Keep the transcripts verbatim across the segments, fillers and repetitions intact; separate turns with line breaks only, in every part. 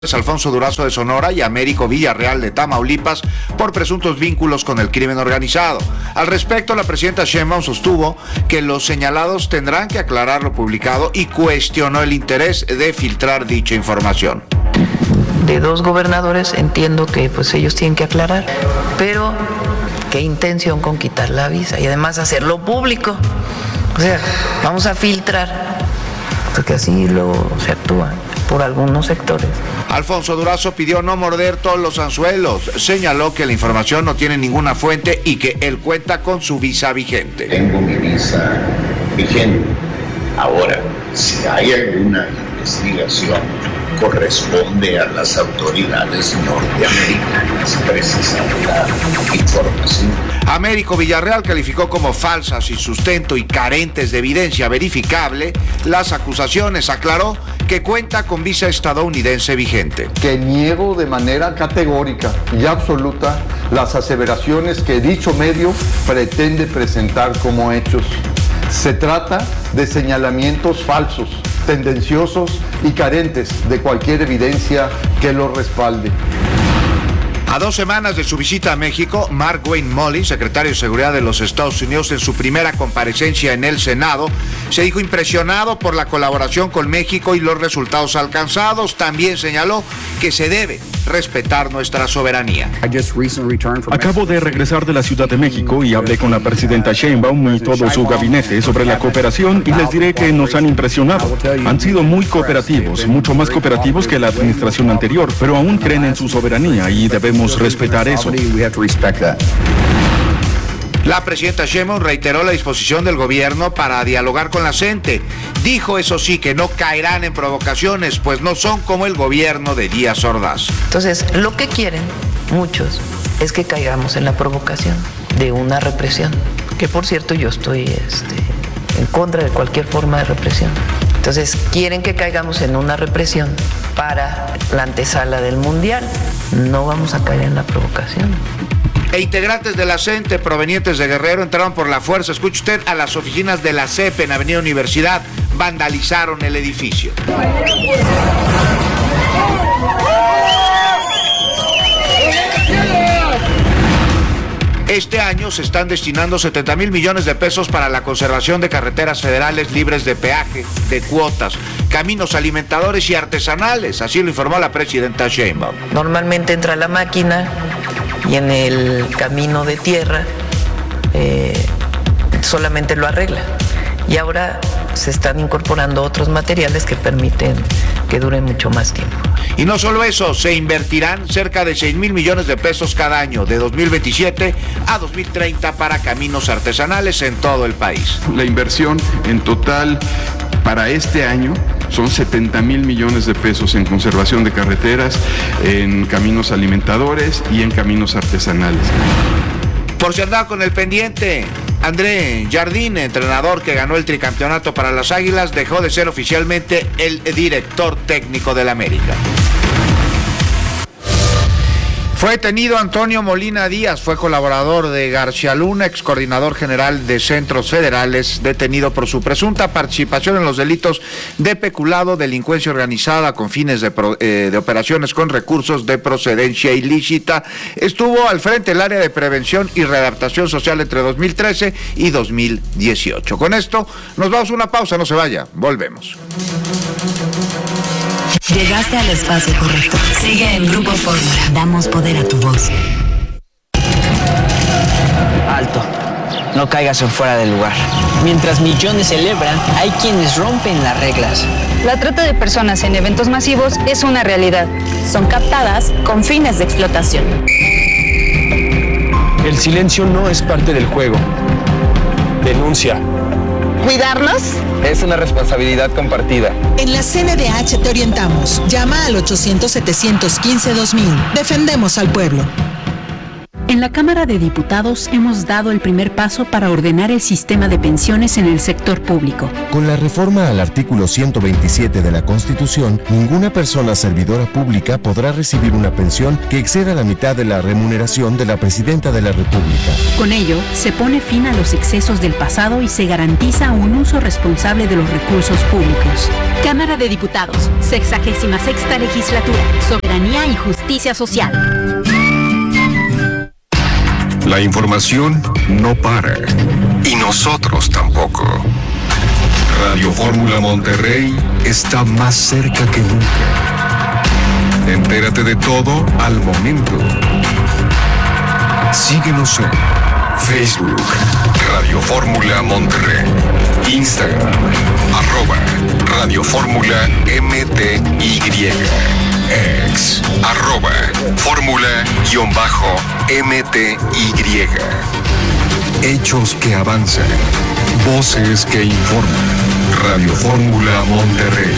Alfonso Durazo de Sonora y Américo Villarreal de Tamaulipas por presuntos vínculos con el crimen organizado. Al respecto, la presidenta Sheinbaum sostuvo que los señalados tendrán que aclarar lo publicado y cuestionó el interés de filtrar dicha información.
De dos gobernadores entiendo que pues ellos tienen que aclarar, pero qué intención con quitar la visa y además hacerlo público. O sea, vamos a filtrar, porque así luego se actúa por algunos sectores.
Alfonso Durazo pidió no morder todos los anzuelos. Señaló que la información no tiene ninguna fuente y que él cuenta con su visa vigente.
Tengo mi visa vigente. Ahora, si hay alguna investigación, corresponde a las autoridades norteamericanas precisar la información.
Américo Villarreal calificó como falsas, sin sustento y carentes de evidencia verificable las acusaciones. Aclaró que cuenta con visa estadounidense vigente.
Que niego de manera categórica y absoluta las aseveraciones que dicho medio pretende presentar como hechos. Se trata de señalamientos falsos, tendenciosos y carentes de cualquier evidencia que los respalde.
A dos semanas de su visita a México, Mark Wayne Mullin, secretario de Seguridad de los Estados Unidos, en su primera comparecencia en el Senado, se dijo impresionado por la colaboración con México y los resultados alcanzados. También señaló que se debe respetar nuestra soberanía.
Acabo de regresar de la Ciudad de México y hablé con la presidenta Sheinbaum y todo su gabinete sobre la cooperación y les diré que nos han impresionado. Han sido muy cooperativos, mucho más cooperativos que la administración anterior, pero aún creen en su soberanía y debemos respetar eso.
La presidenta Sheinbaum reiteró la disposición del gobierno para dialogar con la gente. Dijo, eso sí, que no caerán en provocaciones, pues no son como el gobierno de Díaz Ordaz.
Entonces, lo que quieren muchos es que caigamos en la provocación de una represión, que por cierto yo estoy este, en contra de cualquier forma de represión. Entonces, quieren que caigamos en una represión para la antesala del Mundial. No vamos a caer en la provocación.
E integrantes de la CENTE provenientes de Guerrero entraron por la fuerza, escuche usted, a las oficinas de la C E P en Avenida Universidad, vandalizaron el edificio. Este año se están destinando setenta mil millones de pesos para la conservación de carreteras federales libres de peaje, de cuotas, caminos alimentadores y artesanales, así lo informó la presidenta Sheinbaum.
Normalmente entra la máquina y en el camino de tierra eh, solamente lo arregla. Y ahora se están incorporando otros materiales que permiten que dure mucho más tiempo.
Y no solo eso, se invertirán cerca de seis mil millones de pesos cada año, de dos mil veintisiete a dos mil treinta, para caminos artesanales en todo el país.
La inversión en total para este año son setenta mil millones de pesos en conservación de carreteras, en caminos alimentadores y en caminos artesanales.
Por si andaba con el pendiente, André Jardine, entrenador que ganó el tricampeonato para las Águilas, dejó de ser oficialmente el director técnico del América. Fue detenido Antonio Molina Díaz, fue colaborador de García Luna, ex coordinador general de Centros Federales, detenido por su presunta participación en los delitos de peculado, delincuencia organizada con fines de, pro, eh, de operaciones con recursos de procedencia ilícita. Estuvo al frente del área de prevención y readaptación social entre dos mil trece y dos mil dieciocho. Con esto nos vamos a una pausa, no se vaya, volvemos.
Llegaste al espacio correcto. Sigue en Grupo Fórmula. Damos poder a tu voz.
Alto. No caigas en fuera del lugar. Mientras millones celebran, hay quienes rompen las reglas.
La trata de personas en eventos masivos es una realidad. Son captadas con fines de explotación.
El silencio no es parte del juego. Denuncia.
¿Cuidarnos?
Es una responsabilidad compartida.
En la C N D H te orientamos. Llama al ochocientos, setecientos quince, dos mil. Defendemos al pueblo. En la Cámara de Diputados hemos dado el primer paso para ordenar el sistema de pensiones en el sector público.
Con la reforma al artículo ciento veintisiete de la Constitución, ninguna persona servidora pública podrá recibir una pensión que exceda la mitad de la remuneración de la Presidenta de la República.
Con ello, se pone fin a los excesos del pasado y se garantiza un uso responsable de los recursos públicos.
Cámara de Diputados, sexagésima sexta legislatura, Soberanía y Justicia Social.
La información no para, y nosotros tampoco. Radio Fórmula Monterrey está más cerca que nunca. Entérate de todo al momento. Síguenos en Facebook, Radio Fórmula Monterrey, Instagram, arroba Radio Fórmula M T Y, ex, arroba Fórmula-M T Y. Hechos que avanzan, voces que informan. Radio Fórmula Monterrey.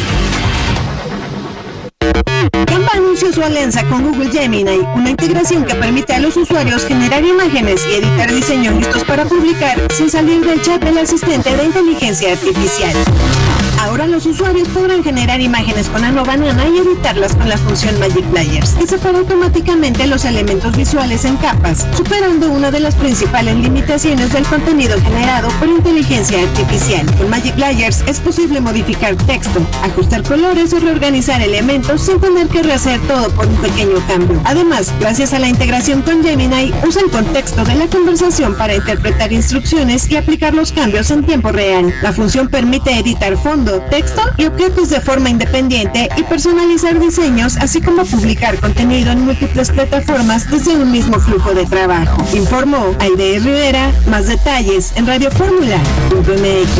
Canva anunció su alianza con Google Gemini, una integración que permite a los usuarios generar imágenes y editar diseños listos para publicar sin salir del chat del asistente de inteligencia artificial. Ahora los usuarios podrán generar imágenes con Ano Banana y editarlas con la función Magic Layers, que separa automáticamente los elementos visuales en capas, superando una de las principales limitaciones del contenido generado por inteligencia artificial. Con Magic Layers es posible modificar texto, ajustar colores o reorganizar elementos sin tener que rehacer todo por un pequeño cambio. Además, gracias a la integración con Gemini, usa el contexto de la conversación para interpretar instrucciones y aplicar los cambios en tiempo real. La función permite editar fondo, texto y objetos de forma independiente y personalizar diseños, así como publicar contenido en múltiples plataformas desde un mismo flujo de trabajo. Informó Aide Rivera. Más detalles en radio fórmula punto m x.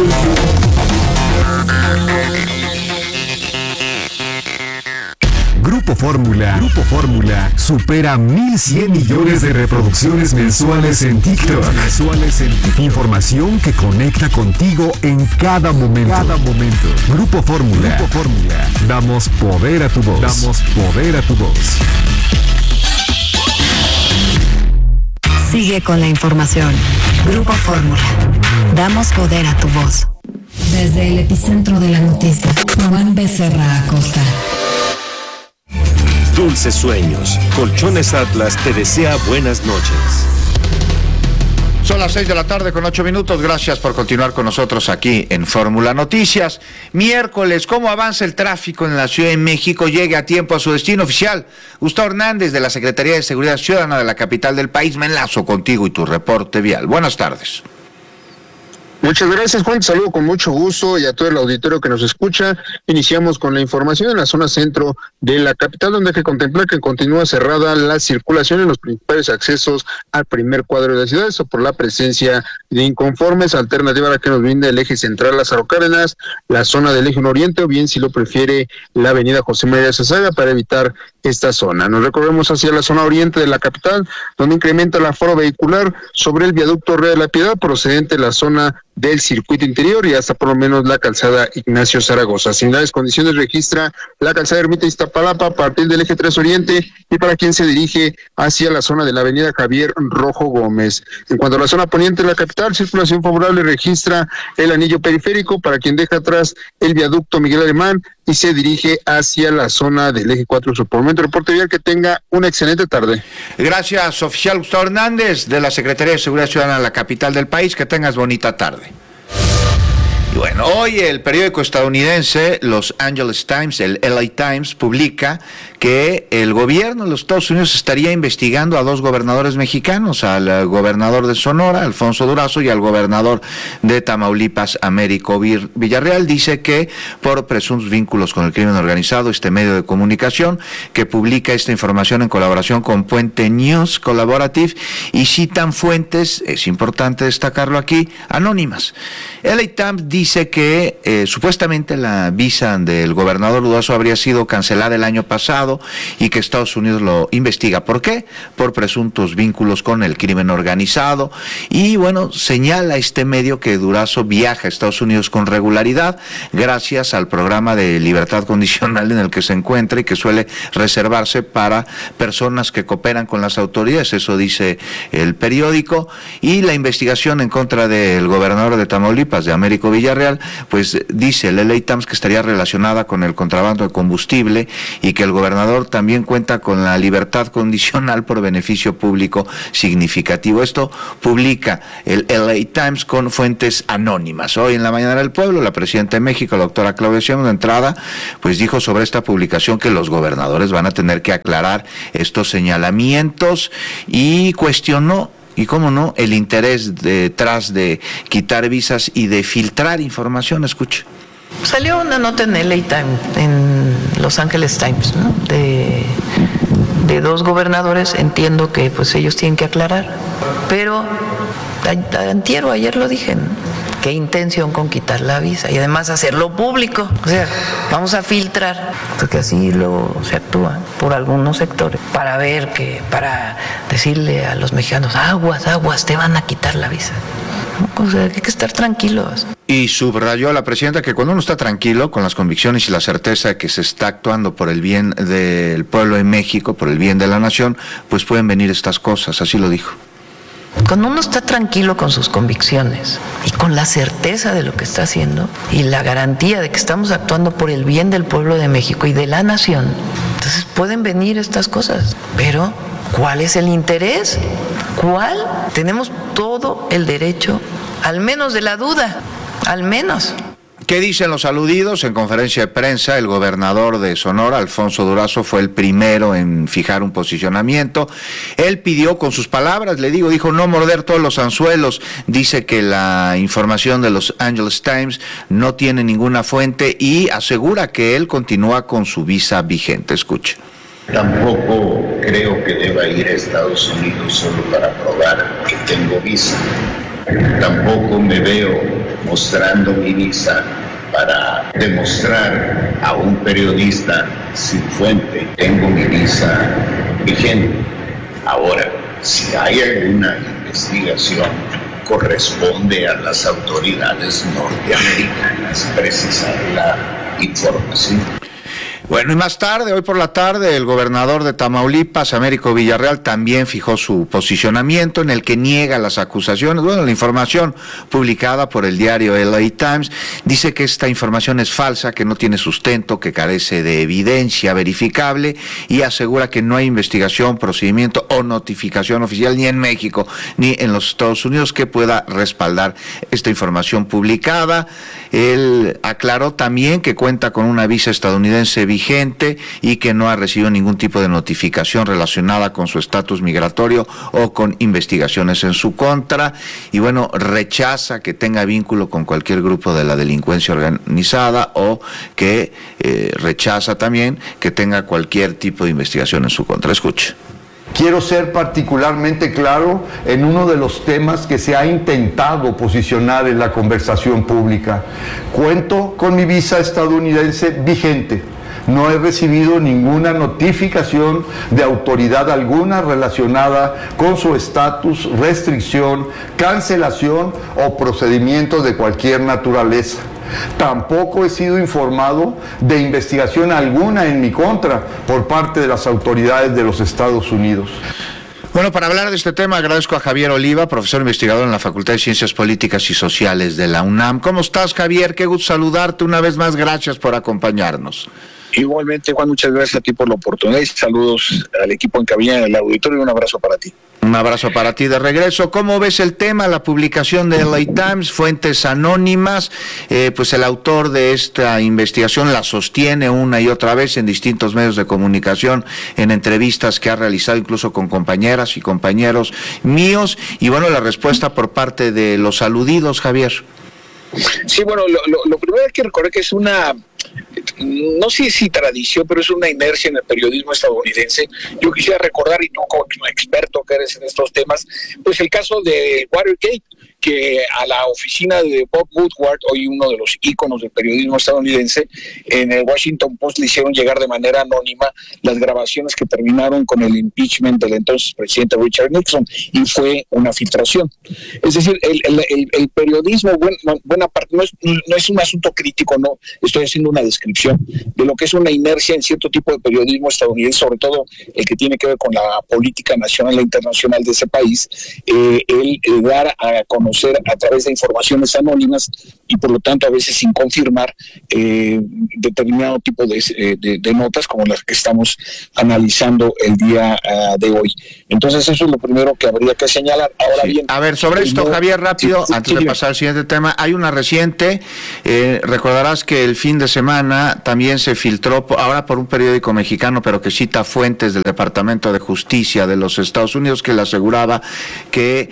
Grupo Fórmula, Grupo Fórmula supera mil cien millones de reproducciones mensuales en TikTok. Mensuales en TikTok. Información que conecta contigo en cada momento. Cada momento. Grupo Fórmula. Grupo Fórmula. Damos poder a tu voz. Damos poder a tu voz.
Sigue con la información. Grupo Fórmula. Damos poder a tu voz. Desde el epicentro de la noticia, Juan Becerra Acosta.
Dulces sueños. Colchones Atlas te desea buenas noches.
Son las seis de la tarde con ocho minutos. Gracias por continuar con nosotros aquí en Fórmula Noticias. Miércoles, ¿cómo avanza el tráfico en la Ciudad de México? Llegue a tiempo a su destino oficial. Gustavo Hernández, de la Secretaría de Seguridad Ciudadana de la capital del país. Me enlazo contigo y tu reporte vial. Buenas tardes.
Muchas gracias, Juan. Te saludo con mucho gusto y a todo el auditorio que nos escucha. Iniciamos con la información en la zona centro de la capital, donde hay que contemplar que continúa cerrada la circulación en los principales accesos al primer cuadro de la ciudad, eso por la presencia de inconformes. Alternativa a la que nos brinda el eje central Lázaro Cárdenas, la zona del eje nororiente, o bien, si lo prefiere, la avenida José María Zazaga, para evitar esta zona. Nos recorremos hacia la zona oriente de la capital, donde incrementa el aforo vehicular sobre el viaducto Río de la Piedad, procedente de la zona del circuito interior y hasta por lo menos la calzada Ignacio Zaragoza. Similares condiciones registra la calzada Ermita Iztapalapa a partir del eje tres Oriente y para quien se dirige hacia la zona de la avenida Javier Rojo Gómez. En cuanto a la zona poniente de la capital, circulación favorable registra el anillo periférico para quien deja atrás el viaducto Miguel Alemán y se dirige hacia la zona del eje cuatro Sur. Por el momento, reporte vial, que tenga una excelente tarde.
Gracias, oficial Gustavo Hernández, de la Secretaría de Seguridad Ciudadana de la capital del país. Que tengas bonita tarde. Y bueno, hoy el periódico estadounidense Los Angeles Times, el L A Times, publica que el gobierno de los Estados Unidos estaría investigando a dos gobernadores mexicanos, al gobernador de Sonora, Alfonso Durazo, y al gobernador de Tamaulipas, Américo Villarreal. Dice que por presuntos vínculos con el crimen organizado, este medio de comunicación que publica esta información en colaboración con Puente News Collaborative, y citan fuentes, es importante destacarlo aquí, anónimas. L A Times dice Dice que eh, supuestamente la visa del gobernador Durazo habría sido cancelada el año pasado acusado y que Estados Unidos lo investiga. ¿Por qué? Por presuntos vínculos con el crimen organizado. Y bueno, señala este medio que Durazo viaja a Estados Unidos con regularidad gracias al programa de libertad condicional en el que se encuentra y que suele reservarse para personas que cooperan con las autoridades. Eso dice el periódico. Y la investigación en contra del gobernador de Tamaulipas, de Américo Villarreal, pues dice el L A Times que estaría relacionada con el contrabando de combustible y que el gobernador también cuenta con la libertad condicional por beneficio público significativo. Esto publica el L A Times con fuentes anónimas. Hoy en la mañana del pueblo, la presidenta de México, la doctora Claudia Sheinbaum, de entrada, pues dijo sobre esta publicación que los gobernadores van a tener que aclarar estos señalamientos y cuestionó, y cómo no, el interés detrás de quitar visas y de filtrar información. Escuche.
Salió una nota en L A Times, en Los Angeles Times, ¿no? de, de dos gobernadores. Entiendo que pues ellos tienen que aclarar, pero antier o ayer lo dije, ¿no? ¿Qué intención con quitar la visa? Y además hacerlo público. O sea, vamos a filtrar, porque así luego se actúa por algunos sectores, para ver que, para decirle a los mexicanos, aguas, aguas, te van a quitar la visa. O sea, hay que estar tranquilos.
Y subrayó a la presidenta que cuando uno está tranquilo, con las convicciones y la certeza de que se está actuando por el bien del pueblo de México, por el bien de la nación, pues pueden venir estas cosas, así lo dijo.
Cuando uno está tranquilo con sus convicciones y con la certeza de lo que está haciendo y la garantía de que estamos actuando por el bien del pueblo de México y de la nación, entonces pueden venir estas cosas. Pero, ¿cuál es el interés? ¿Cuál? Tenemos todo el derecho, al menos de la duda, al menos.
¿Qué dicen los aludidos? En conferencia de prensa, el gobernador de Sonora, Alfonso Durazo, fue el primero en fijar un posicionamiento. Él pidió, con sus palabras, le digo, dijo no morder todos los anzuelos. Dice que la información de Los Angeles Times no tiene ninguna fuente y asegura que él continúa con su visa vigente. Escuche.
Tampoco creo que deba ir a Estados Unidos solo para probar que tengo visa. Tampoco me veo mostrando mi visa para demostrar a un periodista sin fuente. Tengo mi visa vigente. Ahora, si hay alguna investigación, corresponde a las autoridades norteamericanas precisar la información.
Bueno, y más tarde, hoy por la tarde, el gobernador de Tamaulipas, Américo Villarreal, también fijó su posicionamiento en el que niega las acusaciones. Bueno, la información publicada por el diario L A Times dice que esta información es falsa, que no tiene sustento, que carece de evidencia verificable y asegura que no hay investigación, procedimiento o notificación oficial ni en México ni en los Estados Unidos que pueda respaldar esta información publicada. Él aclaró también que cuenta con una visa estadounidense vigente y que no ha recibido ningún tipo de notificación relacionada con su estatus migratorio o con investigaciones en su contra. Y bueno, rechaza que tenga vínculo con cualquier grupo de la delincuencia organizada o que eh, rechaza también que tenga cualquier tipo de investigación en su contra. Escuche.
Quiero ser particularmente claro en uno de los temas que se ha intentado posicionar en la conversación pública. Cuento con mi visa estadounidense vigente. No he recibido ninguna notificación de autoridad alguna relacionada con su estatus, restricción, cancelación o procedimiento de cualquier naturaleza. Tampoco he sido informado de investigación alguna en mi contra por parte de las autoridades de los Estados Unidos.
Bueno, para hablar de este tema agradezco a Javier Oliva, profesor investigador en la Facultad de Ciencias Políticas y Sociales de la UNAM. ¿Cómo estás, Javier? Qué gusto saludarte una vez más. Gracias por acompañarnos.
Igualmente, Juan, muchas gracias a ti por la oportunidad y saludos al equipo en cabina del auditorio y un abrazo para ti.
Un abrazo para ti de regreso. ¿Cómo ves el tema? La publicación de L A Times, fuentes anónimas, eh, pues el autor de esta investigación la sostiene una y otra vez en distintos medios de comunicación, en entrevistas que ha realizado incluso con compañeras y compañeros míos, y bueno, la respuesta por parte de los aludidos, Javier.
Sí, bueno, lo, lo, lo primero hay que recordar que es una, no sé si tradición, pero es una inercia en el periodismo estadounidense. Yo quisiera recordar, y tú como experto que eres en estos temas, pues el caso de Watergate, que a la oficina de Bob Woodward, hoy uno de los íconos del periodismo estadounidense, en el Washington Post le hicieron llegar de manera anónima las grabaciones que terminaron con el impeachment del entonces presidente Richard Nixon, y fue una filtración. Es decir, el, el, el, el periodismo, buena, buena parte, no es, no es un asunto crítico, no, estoy haciendo una descripción de lo que es una inercia en cierto tipo de periodismo estadounidense, sobre todo el que tiene que ver con la política nacional e internacional de ese país, eh, el, el dar a conocer a través de informaciones anónimas y por lo tanto a veces sin confirmar eh, determinado tipo de, de, de notas como las que estamos analizando el día uh, de hoy. Entonces eso es lo primero que habría que señalar. Ahora
sí.
bien,
a ver, sobre esto, no, Javier, rápido, sí, antes sí, de pasar al siguiente tema, hay una reciente, eh, recordarás que el fin de semana también se filtró, ahora por un periódico mexicano, pero que cita fuentes del Departamento de Justicia de los Estados Unidos, que le aseguraba que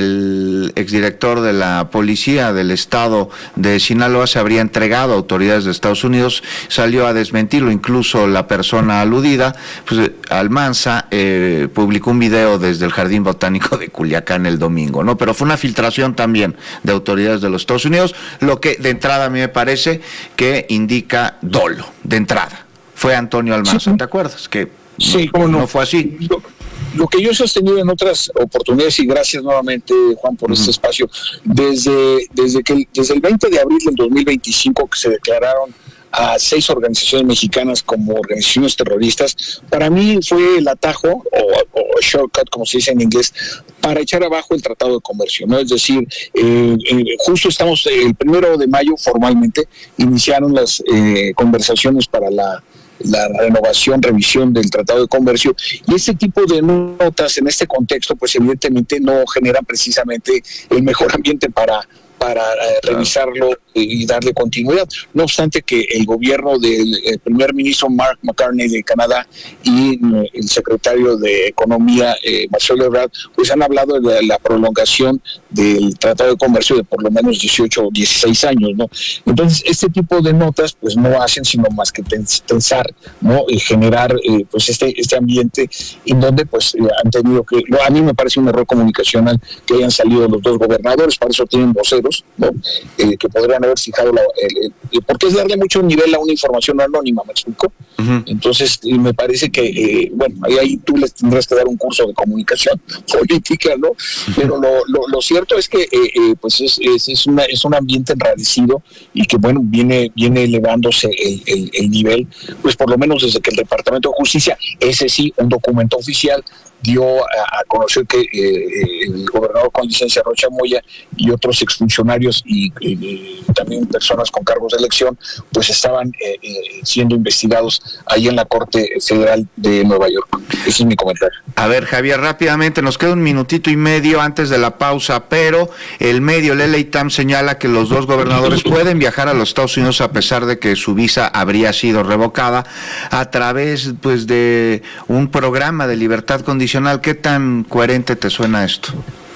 el exdirector de la policía del estado de Sinaloa se habría entregado a autoridades de Estados Unidos, salió a desmentirlo, incluso la persona aludida, pues Almanza, eh, publicó un video desde el Jardín Botánico de Culiacán el domingo, ¿no? Pero fue una filtración también de autoridades de los Estados Unidos, lo que de entrada a mí me parece que indica dolo, de entrada. Fue Antonio Almanza, sí. ¿Te acuerdas? Que
sí,
no,
no,
no fue así.
Lo que yo he sostenido en otras oportunidades, y gracias nuevamente, Juan, por uh-huh. este espacio, desde, desde, que, desde el veinte de abril del dos mil veinticinco que se declararon a seis organizaciones mexicanas como organizaciones terroristas, para mí fue el atajo, o, o shortcut, como se dice en inglés, para echar abajo el Tratado de Comercio, ¿no? Es decir, eh, eh, justo estamos, eh, el primero de mayo formalmente iniciaron las eh, conversaciones para la la renovación, revisión del Tratado de Comercio, y este tipo de notas en este contexto pues evidentemente no generan precisamente el mejor ambiente para para eh, revisarlo y darle continuidad. No obstante que el gobierno del el primer ministro Mark McCartney de Canadá y eh, el secretario de Economía eh, Marcelo Ebrard pues han hablado de la, la prolongación del Tratado de Comercio de por lo menos dieciocho o dieciséis años, ¿no? Entonces este tipo de notas pues no hacen sino más que tensar, ¿no? Y generar eh, pues este este ambiente en donde pues eh, han tenido que, a mí me parece un error comunicacional que hayan salido los dos gobernadores, para eso tienen voceros, ¿no? Eh, que podrían haber fijado la, el, el, el, porque es darle mucho nivel a una información anónima, ¿me explico? Uh-huh. Entonces eh, me parece que eh, bueno, ahí, ahí tú les tendrás que dar un curso de comunicación política, ¿no? Uh-huh. Pero lo, lo, lo cierto es que eh, eh, pues es, es, es, una, es un ambiente enrarecido y que bueno, viene, viene elevándose el, el, el nivel, pues por lo menos desde que el Departamento de Justicia, ese sí, un documento oficial, dio a, a conocer que eh, el gobernador con licencia Rocha Moya y otros exfuncionarios y, y, y también personas con cargos de elección pues estaban eh, eh, siendo investigados ahí en la Corte Federal de Nueva York. Ese es mi comentario.
A ver, Javier, rápidamente, nos queda un minutito y medio antes de la pausa, pero el medio, el L A Times, señala que los dos gobernadores pueden viajar a los Estados Unidos a pesar de que su visa habría sido revocada a través pues de un programa de libertad condicional. ¿Qué tan coherente te suena esto?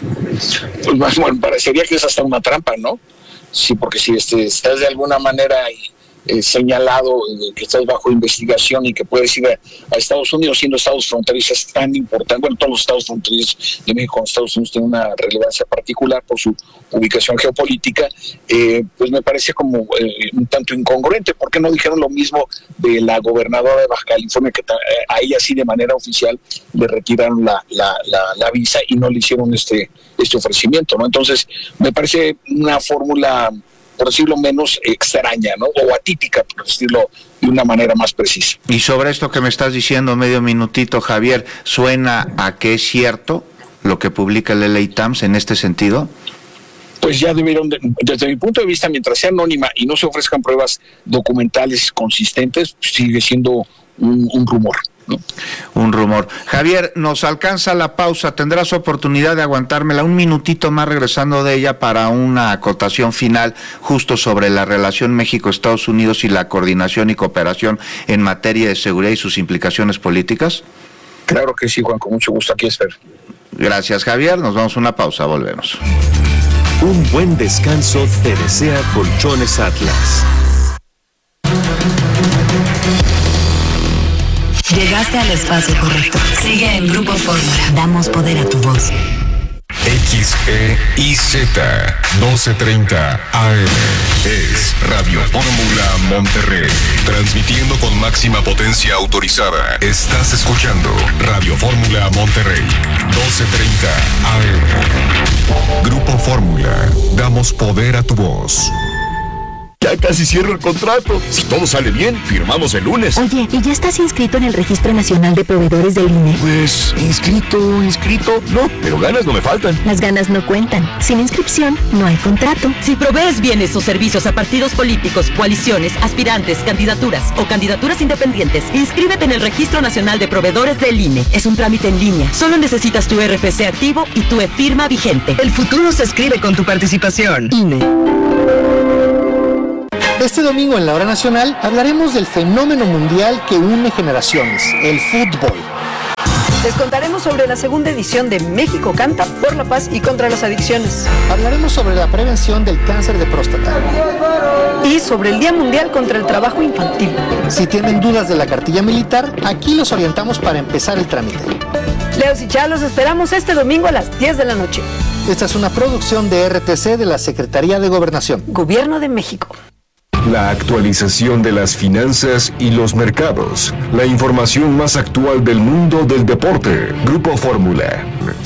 Pues bueno, parecería que es hasta una trampa, ¿no? Sí, porque si este, estás de alguna manera eh, señalado eh, que estás bajo investigación y que puedes ir a, a Estados Unidos, siendo estados fronterizos tan importantes, bueno, todos los estados fronterizos de México con Estados Unidos tienen una relevancia particular por su ubicación geopolítica, eh, pues me parece como eh, un tanto incongruente. ¿Por qué no dijeron lo mismo de la gobernadora de Baja California, que eh, a ella sí de manera oficial le retiraron la, la, la, la visa y no le hicieron este, este ofrecimiento, ¿no? Entonces me parece una fórmula, por decirlo menos, extraña, ¿no? O atípica, por decirlo de una manera más precisa.
Y sobre esto que me estás diciendo, medio minutito, Javier, ¿suena a que es cierto lo que publica el L A Times en este sentido?
Pues ya debieron, de, desde mi punto de vista, mientras sea anónima y no se ofrezcan pruebas documentales consistentes, sigue siendo un, un rumor, ¿no?
Un rumor. Javier, nos alcanza la pausa, tendrás oportunidad de aguantármela un minutito más regresando de ella para una acotación final justo sobre la relación México-Estados Unidos y la coordinación y cooperación en materia de seguridad y sus implicaciones políticas.
Claro que sí, Juan, con mucho gusto, aquí espero.
Gracias, Javier, nos vamos a una pausa, volvemos.
Un buen descanso te desea Colchones Atlas.
Llegaste al espacio correcto. Sigue en Grupo Fórmula. Damos poder a tu voz.
X E I Z doce treinta A M. Es Radio Fórmula Monterrey. Transmitiendo con máxima potencia autorizada. Estás escuchando Radio Fórmula Monterrey. doce treinta A M. Grupo Fórmula. Damos poder a tu voz.
Ya casi cierro el contrato. Si todo sale bien, firmamos el lunes.
Oye, ¿y ya estás inscrito en el Registro Nacional de Proveedores del I N E?
Pues, inscrito, inscrito, no, pero ganas no me faltan.
Las ganas no cuentan. Sin inscripción, no hay contrato.
Si provees bienes o servicios a partidos políticos, coaliciones, aspirantes, candidaturas o candidaturas independientes, inscríbete en el Registro Nacional de Proveedores del I N E. Es un trámite en línea. Solo necesitas tu R F C activo y tu e-firma vigente.
El futuro se escribe con tu participación.
I N E.
Este domingo en la Hora Nacional hablaremos del fenómeno mundial que une generaciones, el fútbol.
Les contaremos sobre la segunda edición de México Canta por la paz y contra las adicciones.
Hablaremos sobre la prevención del cáncer de próstata.
Y sobre el Día Mundial contra el Trabajo Infantil.
Si tienen dudas de la cartilla militar, aquí los orientamos para empezar el trámite.
Leos y Chá, los esperamos este domingo a las diez de la noche.
Esta es una producción de R T C de la Secretaría de Gobernación.
Gobierno de México.
La actualización de las finanzas y los mercados. La información más actual del mundo del deporte. Grupo Fórmula.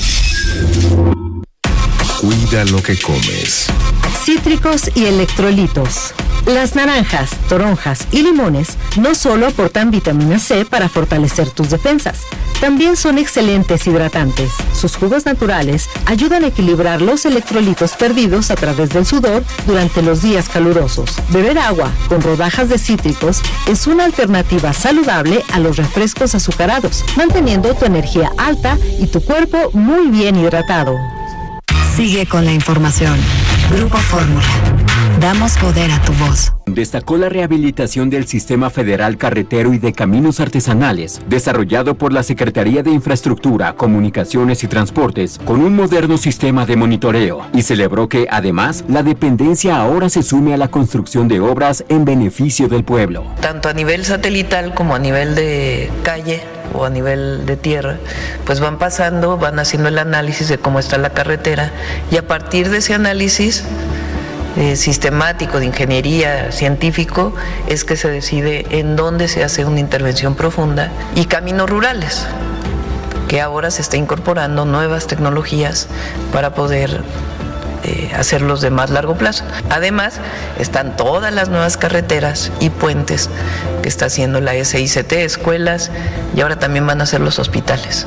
Cuida lo que comes.
Cítricos y electrolitos. Las naranjas, toronjas y limones no solo aportan vitamina C para fortalecer tus defensas, también son excelentes hidratantes. Sus jugos naturales ayudan a equilibrar los electrolitos perdidos a través del sudor durante los días calurosos. Beber agua con rodajas de cítricos es una alternativa saludable a los refrescos azucarados, manteniendo tu energía alta y tu cuerpo muy bien hidratado.
Sigue con la información. Grupo Fórmula. Damos poder a tu voz.
Destacó la rehabilitación del Sistema Federal Carretero y de Caminos Artesanales, desarrollado por la Secretaría de Infraestructura, Comunicaciones y Transportes, con un moderno sistema de monitoreo, y celebró que, además, la dependencia ahora se sume a la construcción de obras en beneficio del pueblo.
Tanto a nivel satelital como a nivel de calle o a nivel de tierra, pues van pasando, van haciendo el análisis de cómo está la carretera, y a partir de ese análisis Eh, sistemático, de ingeniería, científico, es que se decide en dónde se hace una intervención profunda, y caminos rurales, que ahora se está incorporando nuevas tecnologías para poder eh, hacerlos de más largo plazo. Además, están todas las nuevas carreteras y puentes que está haciendo la S I C T, escuelas, y ahora también van a hacer los hospitales.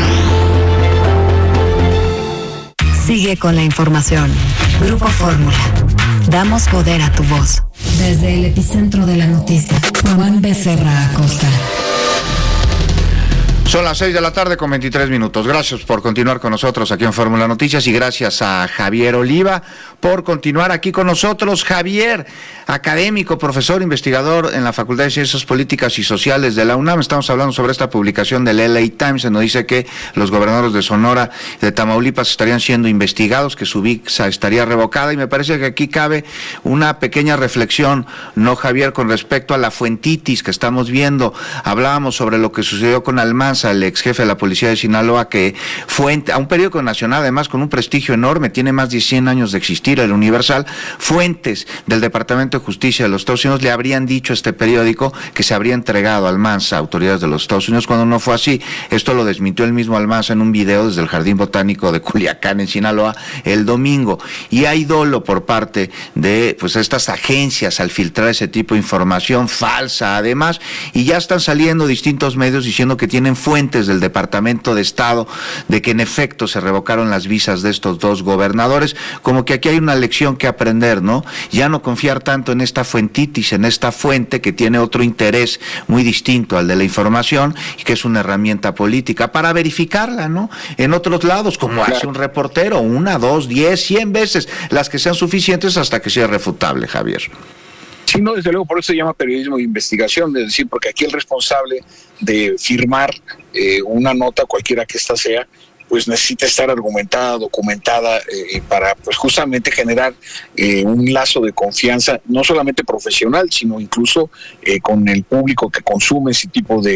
Sigue con la información. Grupo Fórmula. Damos poder a tu voz. Desde el epicentro de la noticia, Juan Becerra Acosta.
Son las seis de la tarde con veintitrés minutos. Gracias por continuar con nosotros aquí en Fórmula Noticias, y gracias a Javier Oliva por continuar aquí con nosotros. Javier, académico, profesor, investigador en la Facultad de Ciencias Políticas y Sociales de la UNAM. Estamos hablando sobre esta publicación del L A Times, en donde dice que los gobernadores de Sonora y de Tamaulipas estarían siendo investigados, que su visa estaría revocada, y me parece que aquí cabe una pequeña reflexión, ¿no, Javier?, con respecto a la fuentitis que estamos viendo. Hablábamos sobre lo que sucedió con Almanza, el ex jefe de la policía de Sinaloa, que fuente, a un periódico nacional, además con un prestigio enorme, tiene más de cien años de existir, el Universal. Fuentes del Departamento de Justicia de los Estados Unidos le habrían dicho a este periódico que se habría entregado a Almanza a autoridades de los Estados Unidos, cuando no fue así. Esto lo desmintió el mismo Almanza en un video desde el Jardín Botánico de Culiacán, en Sinaloa, el domingo. Y hay dolo por parte de pues estas agencias al filtrar ese tipo de información falsa, además, y ya están saliendo distintos medios diciendo que tienen fuentes del Departamento de Estado de que en efecto se revocaron las visas de estos dos gobernadores. Como que aquí hay una lección que aprender, ¿no? Ya no confiar tanto en esta fuentitis, en esta fuente que tiene otro interés muy distinto al de la información, y que es una herramienta política para verificarla, ¿no? En otros lados, como hace un reportero, una, dos, diez, cien veces, las que sean suficientes hasta que sea refutable, Javier.
Sí, no, desde luego, por eso se llama periodismo de investigación, es decir, porque aquí el responsable de firmar eh, una nota, cualquiera que ésta sea, pues necesita estar argumentada, documentada, eh, para pues justamente generar eh, un lazo de confianza, no solamente profesional, sino incluso eh, con el público que consume ese tipo de,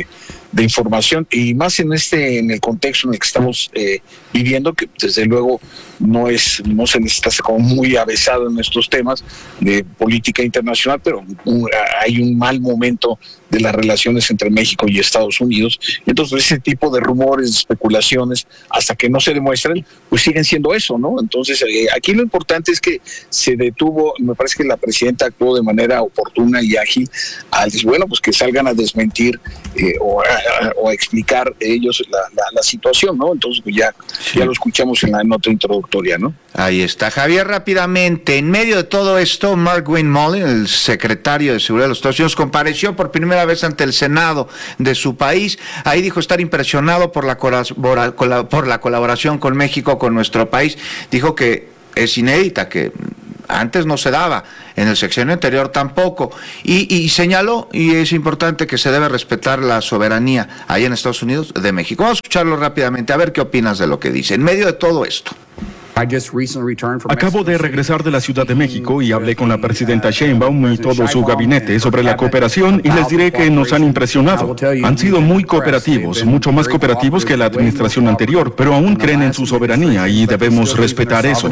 de información, y más en este en el contexto en el que estamos eh, viviendo, que desde luego no es no se necesita ser como muy avesado en estos temas de política internacional, pero un, hay un mal momento de las relaciones entre México y Estados Unidos. Entonces ese tipo de rumores, de especulaciones, hasta que no se demuestren, pues siguen siendo eso, ¿no? Entonces eh, aquí lo importante es que se detuvo, me parece que la presidenta actuó de manera oportuna y ágil al decir, bueno, pues que salgan a desmentir eh, o, a, a, o a explicar ellos la, la, la situación, ¿no? Entonces pues ya, sí. ya lo escuchamos en la nota introductoria, ¿no?
Ahí está. Javier, rápidamente, en medio de todo esto, Markwayne Mullin, el secretario de Seguridad de los Estados Unidos, compareció por primera vez ante el Senado de su país. Ahí dijo estar impresionado por la, por la colaboración con México, con nuestro país. Dijo que es inédita, que antes no se daba, en el sexenio anterior tampoco, y, y señaló, y es importante, que se debe respetar la soberanía ahí en Estados Unidos de México. Vamos a escucharlo rápidamente, a ver qué opinas de lo que dice, en medio de todo esto.
Acabo de regresar de la Ciudad de México y hablé con la presidenta Sheinbaum y todo su gabinete sobre la cooperación, y les diré que nos han impresionado. Han sido muy cooperativos, mucho más cooperativos que la administración anterior, pero aún creen en su soberanía y debemos respetar eso.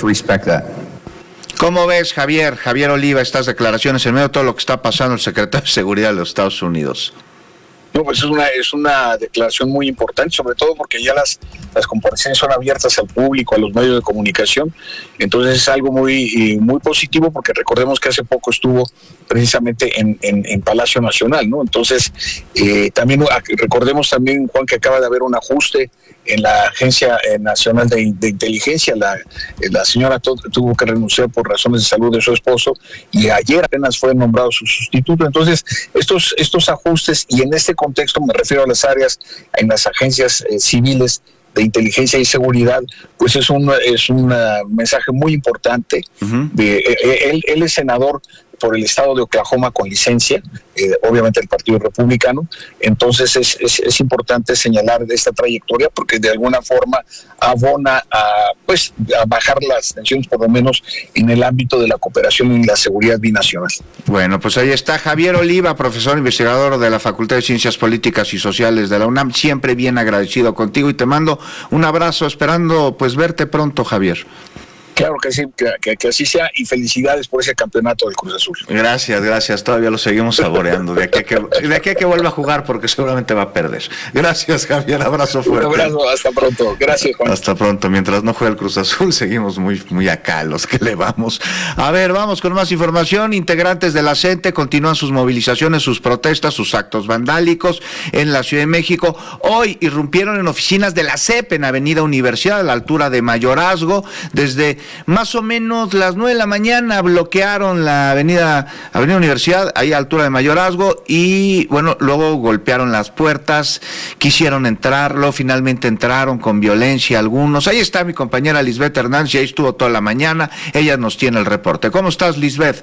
¿Cómo ves, Javier, Javier Oliva, estas declaraciones en medio de todo lo que está pasando el secretario de Seguridad de los Estados Unidos?
No, pues es una es una declaración muy importante, sobre todo porque ya las las comparecencias son abiertas al público, a los medios de comunicación. Entonces es algo muy muy positivo, porque recordemos que hace poco estuvo precisamente en, en, en Palacio Nacional, ¿no? Entonces eh, también recordemos también, Juan, que acaba de haber un ajuste en la Agencia Nacional de, de Inteligencia. La, la señora tuvo que renunciar por razones de salud de su esposo, y ayer apenas fue nombrado su sustituto. Entonces estos estos ajustes, y en este contexto me refiero a las áreas en las agencias eh, civiles de inteligencia y seguridad, pues es un es un mensaje muy importante. Uh-huh. de, eh, él, él es senador por el estado de Oklahoma con licencia, eh, obviamente el Partido Republicano. Entonces es, es, es importante señalar esta trayectoria, porque de alguna forma abona a, pues, a bajar las tensiones, por lo menos en el ámbito de la cooperación y la seguridad binacional.
Bueno, pues ahí está Javier Oliva, profesor investigador de la Facultad de Ciencias Políticas y Sociales de la UNAM, siempre bien agradecido contigo, y te mando un abrazo, esperando pues verte pronto, Javier.
Claro que sí, que, que, que así sea, y felicidades por ese campeonato del Cruz Azul.
Gracias, gracias, todavía lo seguimos saboreando, de aquí a que, de aquí a que vuelva a jugar, porque seguramente va a perder. Gracias, Javier, abrazo fuerte.
Un abrazo, hasta pronto, gracias, Juan.
Hasta pronto, mientras no juegue el Cruz Azul, seguimos muy, muy acá, los que le vamos. A ver, vamos con más información. Integrantes de la CENTE continúan sus movilizaciones, sus protestas, sus actos vandálicos en la Ciudad de México. Hoy irrumpieron en oficinas de la C E P en Avenida Universidad, a la altura de Mayorazgo, desde más o menos las nueve de la mañana bloquearon la avenida Avenida Universidad, ahí a altura de Mayorazgo, y bueno, luego golpearon las puertas, quisieron entrarlo, finalmente entraron con violencia algunos. Ahí está mi compañera Lisbeth Hernández, y ahí estuvo toda la mañana, ella nos tiene el reporte. ¿Cómo estás, Lisbeth?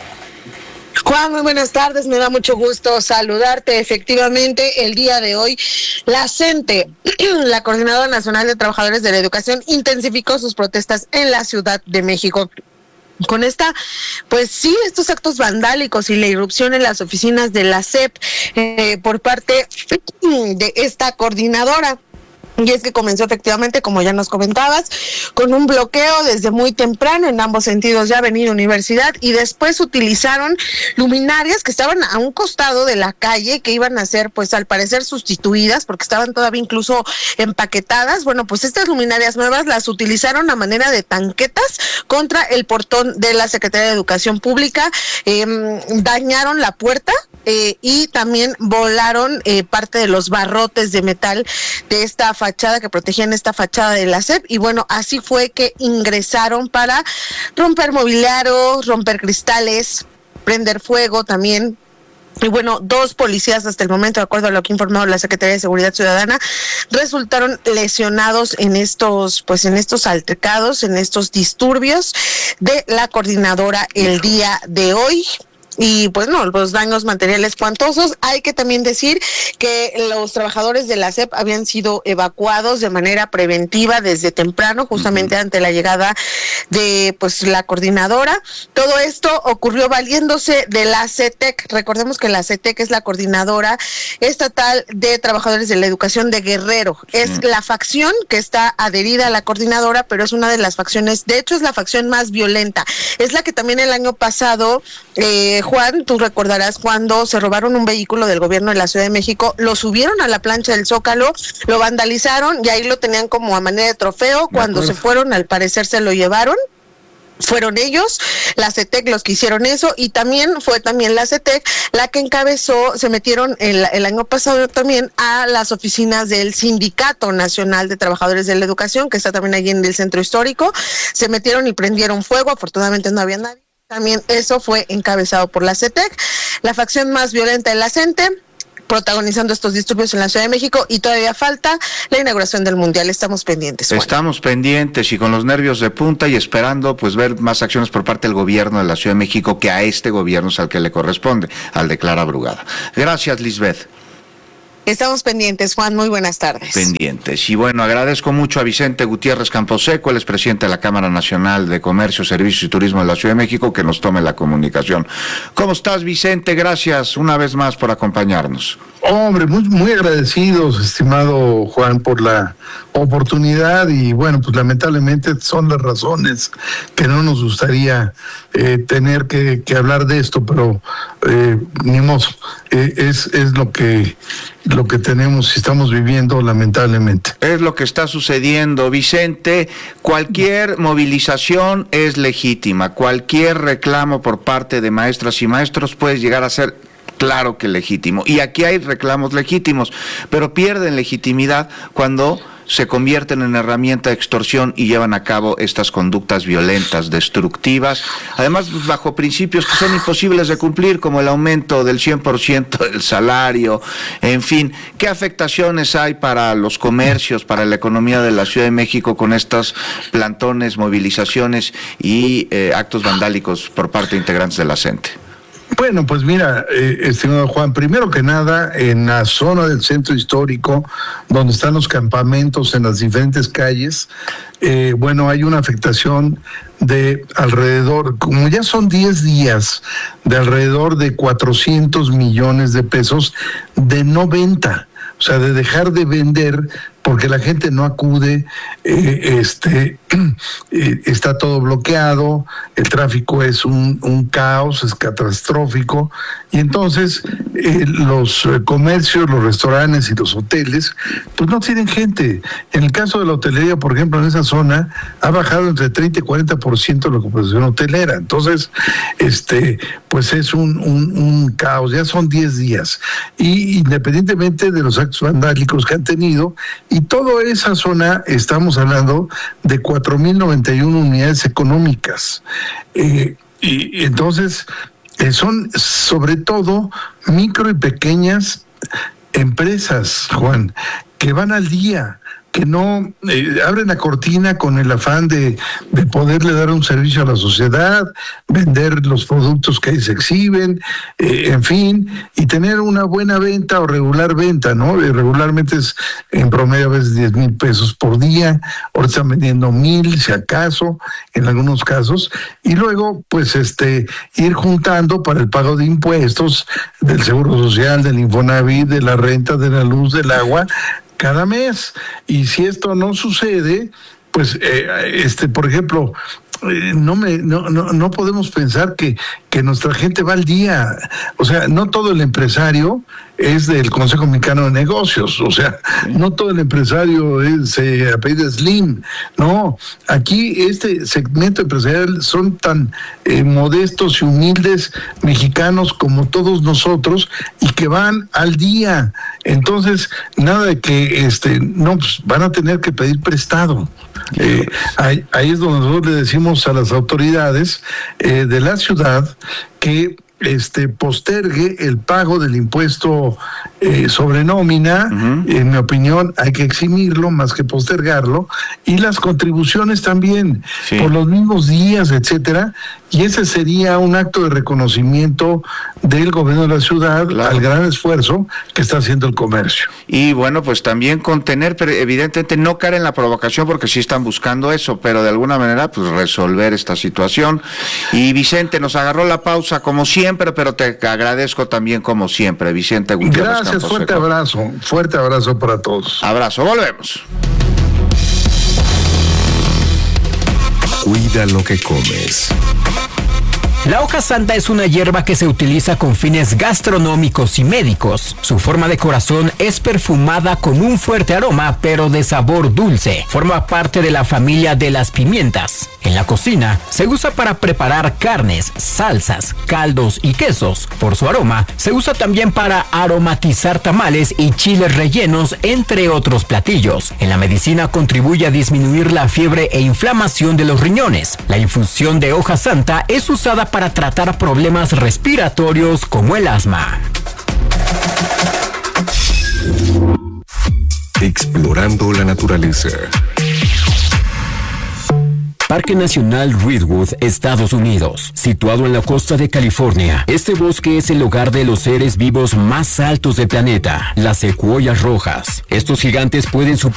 Juan, muy buenas tardes, me da mucho gusto saludarte. Efectivamente, el día de hoy, la CENTE, la Coordinadora Nacional de Trabajadores de la Educación, intensificó sus protestas en la Ciudad de México. Con esta, pues sí, estos actos vandálicos y la irrupción en las oficinas de la C E P eh, por parte de esta coordinadora. Y es que comenzó efectivamente, como ya nos comentabas, con un bloqueo desde muy temprano en ambos sentidos de Avenida Universidad, y después utilizaron luminarias que estaban a un costado de la calle, que iban a ser, pues al parecer, sustituidas, porque estaban todavía incluso empaquetadas. Bueno, pues estas luminarias nuevas las utilizaron a manera de tanquetas contra el portón de la Secretaría de Educación Pública, eh, dañaron la puerta, Eh, y también volaron eh, parte de los barrotes de metal de esta fachada, que protegían esta fachada de la C E P, y bueno, así fue que ingresaron para romper mobiliario, romper cristales, prender fuego también. Y bueno, dos policías hasta el momento, de acuerdo a lo que ha informado la Secretaría de Seguridad Ciudadana, resultaron lesionados en estos, pues en estos altercados, en estos disturbios de la coordinadora el día de hoy. y pues no, los daños materiales espantosos. Hay que también decir que los trabajadores de la S E P habían sido evacuados de manera preventiva desde temprano, justamente uh-huh. ante la llegada de pues la coordinadora. Todo esto ocurrió valiéndose de la C E T E C. Recordemos que la C E T E C es la Coordinadora Estatal de Trabajadores de la Educación de Guerrero. Sí. Es la facción que está adherida a la coordinadora, pero es una de las facciones, de hecho es la facción más violenta. Es la que también el año pasado, eh, Juan, tú recordarás cuando se robaron un vehículo del gobierno de la Ciudad de México, lo subieron a la plancha del Zócalo, lo vandalizaron y ahí lo tenían como a manera de trofeo. Cuando se fueron, al parecer se lo llevaron. Fueron ellos, la C E T E C, los que hicieron eso, y también fue también la C E T E C la que encabezó, se metieron el, el año pasado también a las oficinas del Sindicato Nacional de Trabajadores de la Educación, que está también allí en el centro histórico. Se metieron y prendieron fuego, afortunadamente no había nadie. También eso fue encabezado por la C E T E C, la facción más violenta de la CENTE, protagonizando estos disturbios en la Ciudad de México, y todavía falta la inauguración del Mundial. Estamos pendientes, Juan.
Estamos pendientes y con los nervios de punta y esperando pues ver más acciones por parte del gobierno de la Ciudad de México, que a este gobierno es al que le corresponde, al de Clara Brugada. Gracias, Lisbeth.
Estamos pendientes, Juan, muy buenas tardes.
Pendientes. Y bueno, agradezco mucho a Vicente Gutiérrez Camposeco, él es presidente de la Cámara Nacional de Comercio, Servicios y Turismo de la Ciudad de México, que nos tome la comunicación. ¿Cómo estás, Vicente? Gracias una vez más por acompañarnos.
Hombre, muy, muy agradecidos, estimado Juan, por la oportunidad, y bueno, pues lamentablemente son las razones que no nos gustaría eh, tener que, que hablar de esto, pero eh, ni modo, eh, es, es lo que lo que tenemos y estamos viviendo, lamentablemente.
Es lo que está sucediendo, Vicente. Cualquier movilización es legítima, cualquier reclamo por parte de maestras y maestros puede llegar a ser, claro que legítimo, y aquí hay reclamos legítimos, pero pierden legitimidad cuando se convierten en herramienta de extorsión y llevan a cabo estas conductas violentas, destructivas, además bajo principios que son imposibles de cumplir, como el aumento del cien por ciento del salario, en fin. ¿Qué afectaciones hay para los comercios, para la economía de la Ciudad de México con estos plantones, movilizaciones y eh, actos vandálicos por parte de integrantes de la CENTE?
Bueno, pues mira, eh, estimado Juan, primero que nada, en la zona del centro histórico, donde están los campamentos en las diferentes calles, eh, bueno, hay una afectación de alrededor, como ya son diez días, de alrededor de cuatrocientos millones de pesos de no venta, o sea, de dejar de vender porque la gente no acude, eh, este, eh, está todo bloqueado, el tráfico es un, un caos, es catastrófico, y entonces eh, los comercios, los restaurantes y los hoteles, pues no tienen gente. En el caso de la hotelería, por ejemplo, en esa zona, ha bajado entre treinta y cuarenta por ciento la ocupación hotelera. Entonces, este, pues es un, un, un caos, ya son diez días. Y independientemente de los actos vandálicos que han tenido, y toda esa zona, estamos hablando de cuatro mil noventa y una unidades económicas. Eh, y, y entonces, eh, son sobre todo micro y pequeñas empresas, Juan, que van al día, que no eh, abren la cortina con el afán de, de poderle dar un servicio a la sociedad, vender los productos que ahí se exhiben, eh, en fin, y tener una buena venta o regular venta, ¿no? Eh, regularmente es en promedio a veces diez mil pesos por día, ahora están vendiendo mil, si acaso, en algunos casos, y luego, pues, este, ir juntando para el pago de impuestos, del Seguro Social, del Infonavit, de la renta, de la luz, del agua, cada mes. Y si esto no sucede, pues, eh, este, por ejemplo, eh, no me, no, no, no podemos pensar que, que nuestra gente va al día. O sea, no todo el empresario es del Consejo Mexicano de Negocios, o sea, no todo el empresario es, se apellida Slim, no, aquí este segmento empresarial son tan eh, modestos y humildes mexicanos como todos nosotros, y que van al día. Entonces, nada de que este no, pues van a tener que pedir prestado. Eh, ahí, ahí es donde nosotros le decimos a las autoridades eh, de la ciudad que este postergue el pago del impuesto eh, sobre nómina. Uh-huh. En mi opinión, hay que eximirlo más que postergarlo, y las contribuciones también, sí, por los mismos días, etcétera. Y ese sería un acto de reconocimiento del gobierno de la ciudad, claro, al gran esfuerzo que está haciendo el comercio.
Y bueno, pues también contener, pero evidentemente no caer en la provocación, porque sí están buscando eso, pero de alguna manera pues resolver esta situación. Y Vicente, nos agarró la pausa como siempre, pero te agradezco también como siempre, Vicente Gutiérrez.
Gracias, Camposeco. Fuerte abrazo, fuerte abrazo para todos.
Abrazo, volvemos.
Cuida lo que comes.
La hoja santa es una hierba que se utiliza con fines gastronómicos y médicos. Su forma de corazón es perfumada con un fuerte aroma, pero de sabor dulce. Forma parte de la familia de las pimientas. En la cocina se usa para preparar carnes, salsas, caldos y quesos. Por su aroma, se usa también para aromatizar tamales y chiles rellenos, entre otros platillos. En la medicina contribuye a disminuir la fiebre e inflamación de los riñones. La infusión de hoja santa es usada para para tratar problemas respiratorios como el asma.
Explorando la naturaleza.
Parque Nacional Redwood, Estados Unidos. Situado en la costa de California, este bosque es el hogar de los seres vivos más altos del planeta, las secuoyas rojas. Estos gigantes pueden superar